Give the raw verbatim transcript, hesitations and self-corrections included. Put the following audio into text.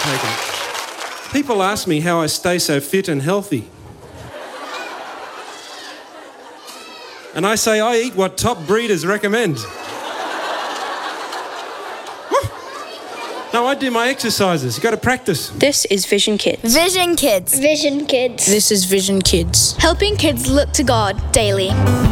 taken it. People ask me how I stay so fit and healthy. And I say I eat what top breeders recommend. No, I do my exercises. You've got to practice. This is Vision Kids. Vision Kids. Vision Kids. This is Vision Kids. Helping kids look to God daily.